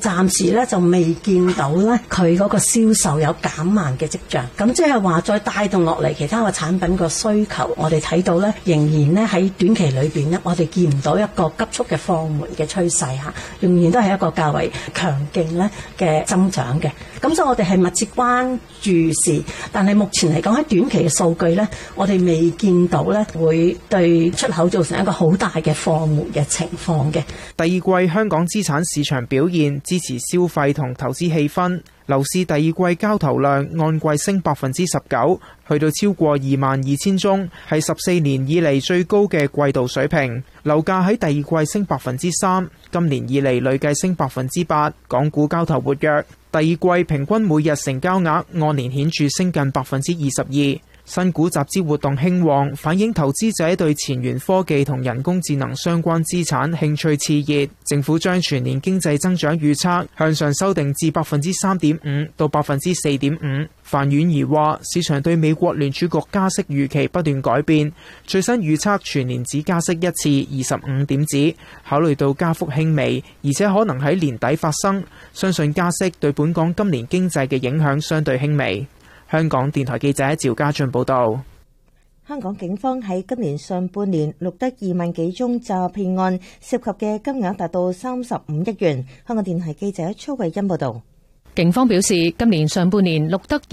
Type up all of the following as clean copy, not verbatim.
暫時咧就未見到咧佢嗰個銷售有減慢嘅跡象。咁即係話再帶動落嚟其他嘅產品個需求，我哋睇到咧仍然咧喺短期裏邊咧，我哋見唔到一個急速嘅放緩嘅趨勢嚇，仍然都係一個較為強勁咧嘅增長嘅。咁所以我哋係密切關注視，但係目前嚟講喺短期嘅數據咧，我哋未見到咧會對出口造成一個好大嘅放緩嘅情況嘅。 第二季香港資產市場表現支持消費同投資氣氛，樓市第二季交投量按季升19%，去到超過22,000宗，係14年以嚟最高嘅季度水平。樓價喺第二季升3%，今年以嚟累計升8%。港股交投活躍，第二季平均每日成交額按年顯著升近22%。新股集資活動興旺，反映投資者對前沿科技同人工智能相關資產興趣熾熱。政府將全年經濟增長預測向上修訂至3.5%到4.5%。范婉儀話：市場對美國聯儲局加息預期不斷改變，最新預測全年只加息一次25點子，考慮到加幅輕微，而且可能喺年底發生，相信加息對本港今年經濟嘅影響相對輕微。香港電台記者趙家俊報道。 香港警方喺今年上半年錄得2萬幾宗詐騙案，涉及嘅金額達到35億元。香港電台記者崔慧欣報道。 警方表示，今年上半年錄得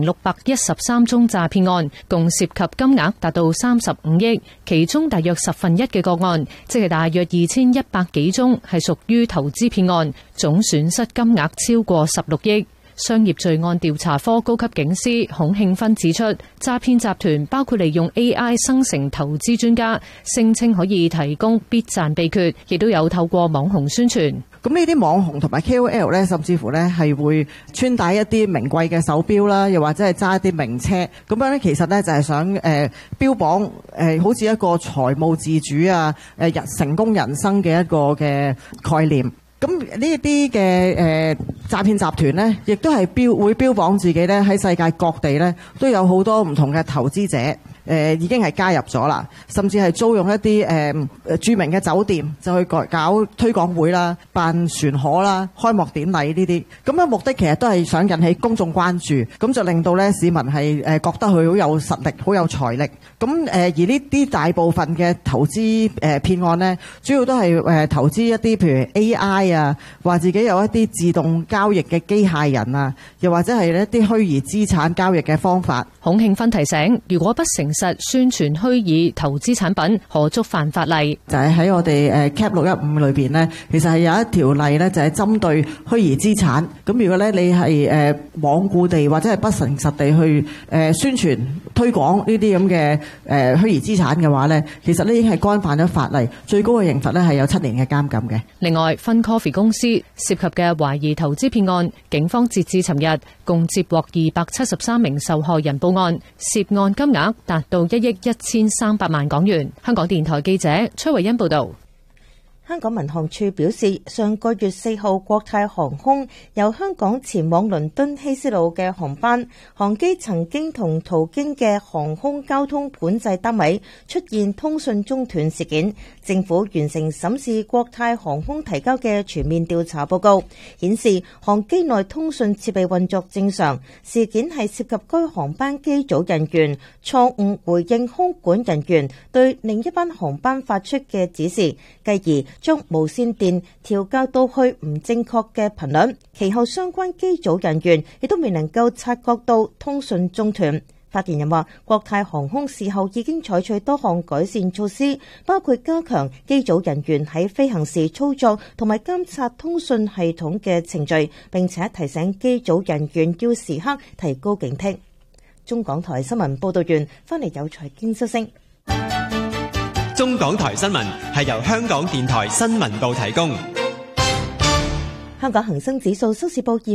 20,613宗詐騙案，共涉及金額達到35億，其中大約1/10嘅個案，即係大約2100幾宗，係屬於投資騙案，總損失金額超過16億。商業罪案調查科高級警司孔慶芬指出，詐騙集團包括利用 AI 生成投資專家，聲稱可以提供必賺秘訣，亦都有透過網紅宣傳。 咁呢啲網紅同埋 KOL 咧，甚至乎咧係會穿戴一啲名貴嘅手錶啦，又或者係揸一啲名車，咁樣咧其實咧就係想標榜好似一個財務自主啊，成功人生嘅一個嘅概念。咁呢一啲嘅詐騙集團呢，亦都係會標榜自己咧喺世界各地咧都有好多唔同嘅投資者。已經係加入咗啦，甚至係租用一啲著名嘅酒店，就去搞推廣會啦、辦船河啦、開幕典禮呢啲。咁嘅目的其實都係想引起公眾關注，咁就令到咧市民係覺得佢好有實力、好有財力。咁而呢啲大部分嘅投資騙案呢，主要都係投資一啲譬如 AI 啊，話自己有一啲自動交易嘅機械人啊，又或者係一啲虛擬資產交易嘅方法。 孔慶芬提醒，如果不誠實宣傳虛擬投資產品，可觸犯法例。 就係喺我哋CAP 615裏邊呢，其實係有一條例呢，就係針對虛擬資產。咁如果咧你係罔顧地或者係不誠實地去宣傳推廣呢啲咁嘅虛擬資產嘅話呢，其實呢已經係干犯咗法例，最高嘅刑罰呢係有7年嘅監禁嘅。 另外，FunCoffee 公司涉及嘅懷疑投資騙案，警方截至尋日共接獲273名受害人報案，涉案金額達到1億1300萬港元。香港電台記者崔慧欣報道。 香港民航處表示，上個月4號國泰航空由香港前往倫敦希斯路嘅航班，航機曾經同途經嘅航空交通管制單位出現通訊中斷事件。政府完成審視國泰航空提交嘅全面調查報告，顯示航機內通訊設備運作正常。事件係涉及該航班機組人員錯誤回應空管人員對另一班航班發出嘅指示，繼而將無線電調校到去唔正確嘅頻率，其後相關機組人員亦都未能夠察覺到通訊中斷。發言人話，國泰航空事後已經採取多項改善措施，包括加強機組人員喺飛行時操作同埋監察通訊系統嘅程序，並且提醒機組人員要時刻提高警惕。中港台新聞報道完，翻嚟有財經消息。 中港台新聞係由香港電台新聞部提供。 香港恒生指數收市報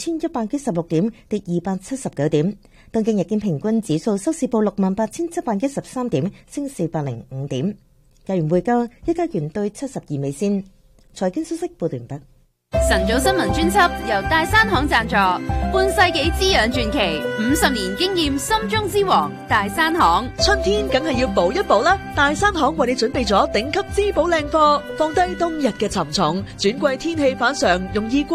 25,116點，跌279點。東京日經平均指數收市報68,713點，升405點。日元匯價，一加元兌72美仙。財經消息報道完畢。 晨早新聞專輯由大山行贊助，半世紀滋養傳奇，50年經驗，心中之王大山行。 春天梗係要補一補啦，大山行為你準備咗頂級滋補靚貨，放低冬日嘅沉重，轉季天氣反常，容易